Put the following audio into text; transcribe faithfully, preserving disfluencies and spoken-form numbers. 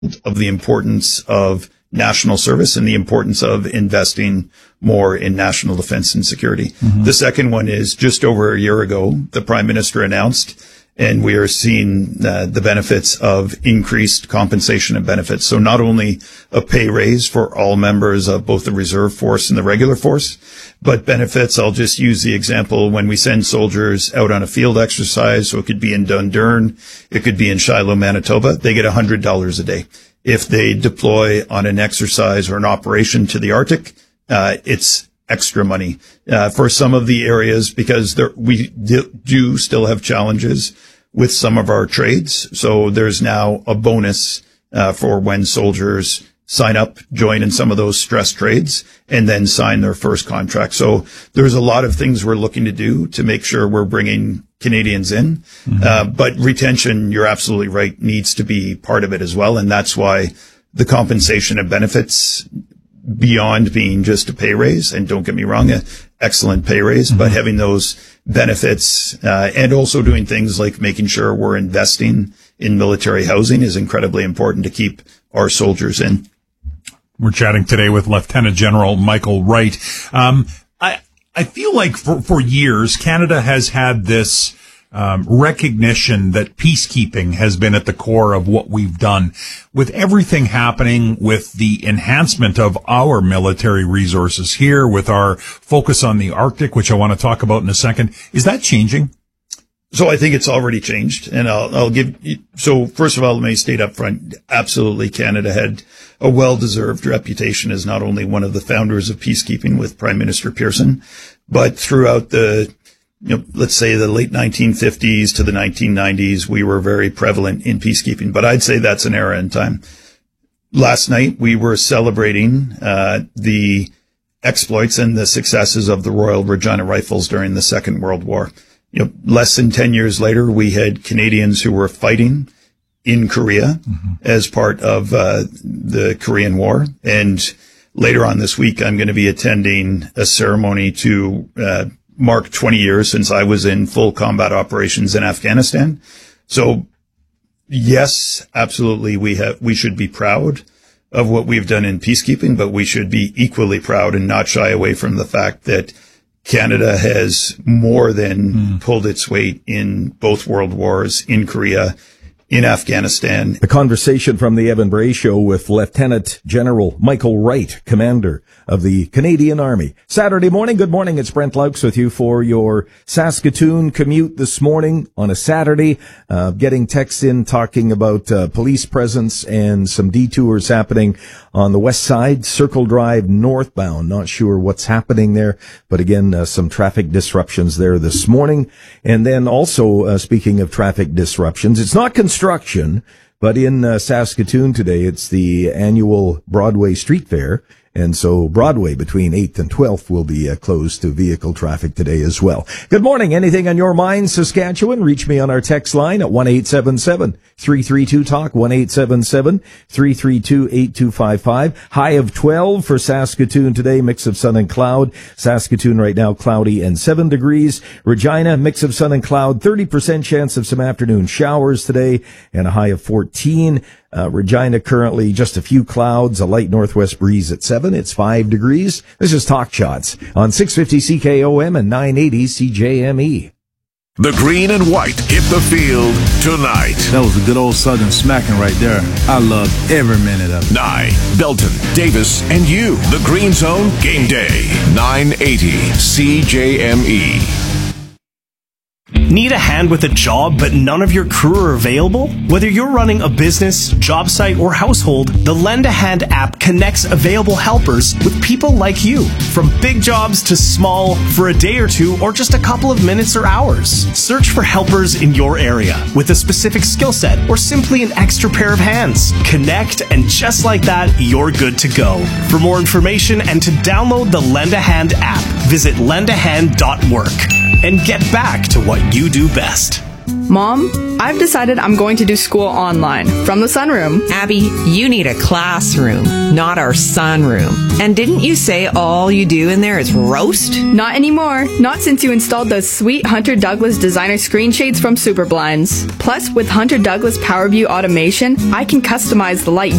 of the importance of national service and the importance of investing more in national defense and security. Mm-hmm. The second one is just over a year ago, the Prime Minister announced, and we are seeing uh, the benefits of increased compensation and benefits. So not only a pay raise for all members of both the reserve force and the regular force, but benefits. I'll just use the example when we send soldiers out on a field exercise. So it could be in Dundurn. It could be in Shiloh, Manitoba. They get one hundred dollars a day. If they deploy on an exercise or an operation to the Arctic, uh, it's extra money uh, for some of the areas, because there, we do, do still have challenges with some of our trades. So there's now a bonus uh, for when soldiers sign up, join in some of those stress trades, and then sign their first contract. So there's a lot of things we're looking to do to make sure we're bringing Canadians in. Mm-hmm. Uh, but retention, you're absolutely right, needs to be part of it as well. And that's why the compensation and benefits, beyond being just a pay raise, and don't get me wrong, an excellent pay raise, mm-hmm. but having those benefits uh, and also doing things like making sure we're investing in military housing is incredibly important to keep our soldiers in. We're chatting today with Lieutenant General Michael Wright. Um, I I feel like for, for years, Canada has had this um, recognition that peacekeeping has been at the core of what we've done. With everything happening with the enhancement of our military resources here, with our focus on the Arctic, which I want to talk about in a second, is that changing? So I think it's already changed, and I'll, I'll give, so first of all, let me state up front, absolutely Canada had a well-deserved reputation as not only one of the founders of peacekeeping with Prime Minister Pearson, but throughout the, you know, let's say the late nineteen fifties to the nineteen nineties, we were very prevalent in peacekeeping, but I'd say that's an era in time. Last night, we were celebrating, uh, the exploits and the successes of the Royal Regina Rifles during the Second World War. You know, less than ten years later, we had Canadians who were fighting in Korea mm-hmm. as part of uh, the Korean War. And later on this week, I'm going to be attending a ceremony to uh, mark twenty years since I was in full combat operations in Afghanistan. So, yes, absolutely, we have we should be proud of what we've done in peacekeeping, but we should be equally proud and not shy away from the fact that Canada has more than mm. pulled its weight in both world wars, in Korea, in Afghanistan. The conversation from the Evan Bray Show with Lieutenant General Michael Wright, Commander of the Canadian Army. Saturday morning, good morning. It's Brent Laux with you for your Saskatoon commute this morning on a Saturday. Uh, getting texts in talking about uh, police presence and some detours happening on the west side, Circle Drive northbound. Not sure what's happening there, but again, uh, some traffic disruptions there this morning. And then also, uh, speaking of traffic disruptions, it's not construction, but in uh, Saskatoon today, it's the annual Broadway Street Fair. And so Broadway between eighth and twelfth will be uh, closed to vehicle traffic today as well. Good morning. Anything on your mind, Saskatchewan? Reach me on our text line at one eight seven seven, three three two, talk, one eight seven seven, three three two, eight two five five. High of twelve for Saskatoon today, mix of sun and cloud. Saskatoon right now cloudy and seven degrees. Regina, mix of sun and cloud, thirty percent chance of some afternoon showers today, and a high of fourteen. Uh, Regina currently just a few clouds, a light northwest breeze at seven. It's five degrees. This is Talk Shots on six fifty C K O M and nine eighty C J M E. The green and white hit the field tonight. That was a good old Southern smacking right there. I loved every minute of it. Nye, Belton, Davis, and you. The Green Zone Game Day. nine eighty C J M E. Need a hand with a job, but none of your crew are available? Whether you're running a business, job site, or household, the Lend a Hand app connects available helpers with people like you. From big jobs to small, for a day or two, or just a couple of minutes or hours. Search for helpers in your area with a specific skill set, or simply an extra pair of hands. Connect, and just like that, you're good to go. For more information and to download the Lend a Hand app, visit lend a hand dot work. And get back to what you do best. Mom, I've decided I'm going to do school online from the sunroom. Abby, you need a classroom, not our sunroom. And didn't you say all you do in there is roast? Not anymore. Not since you installed those sweet Hunter Douglas designer screen shades from Superblinds. Plus, with Hunter Douglas PowerView automation, I can customize the light